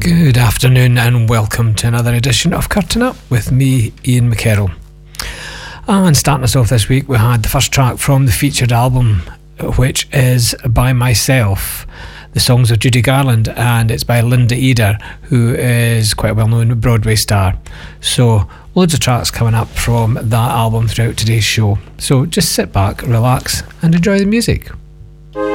Good afternoon and welcome to another edition of Curtain Up with me, Ian McKerrow. And starting us off this week, we had the first track from the featured album, which is By Myself, the songs of Judy Garland, and it's by Linda Eder, who is quite a well-known Broadway star. So loads of tracks coming up from that album throughout today's show. So just sit back, relax and enjoy the music.